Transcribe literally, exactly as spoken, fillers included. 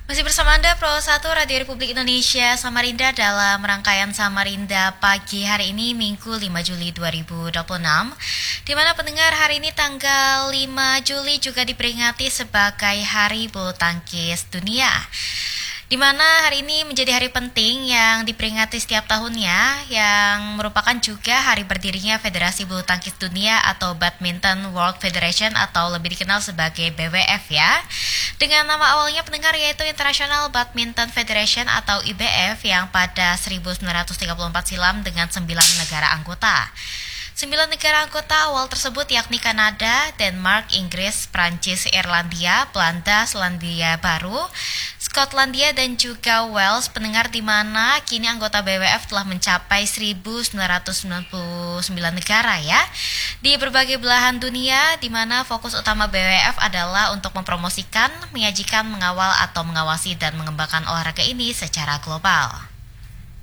Masih bersama Anda Pro satu Radio Republik Indonesia Samarinda dalam rangkaian Samarinda pagi hari ini Minggu lima Juli dua ribu dua puluh enam, di mana pendengar hari ini tanggal lima Juli juga diperingati sebagai Hari Bulu Tangkis Dunia, di mana hari ini menjadi hari penting yang diperingati setiap tahunnya, yang merupakan juga hari berdirinya Federasi Bulu Tangkis Dunia atau Badminton World Federation atau lebih dikenal sebagai B W F ya, dengan nama awalnya pendengar yaitu International Badminton Federation atau I B F yang pada seribu sembilan ratus tiga puluh empat silam dengan sembilan negara anggota. Sembilan negara anggota awal tersebut yakni Kanada, Denmark, Inggris, Prancis, Irlandia, Belanda, Selandia Baru, Skotlandia dan juga Wales, pendengar, di mana kini anggota B W F telah mencapai seribu sembilan ratus sembilan puluh sembilan negara ya, di berbagai belahan dunia, di mana fokus utama B W F adalah untuk mempromosikan, menyajikan, mengawal atau mengawasi dan mengembangkan olahraga ini secara global.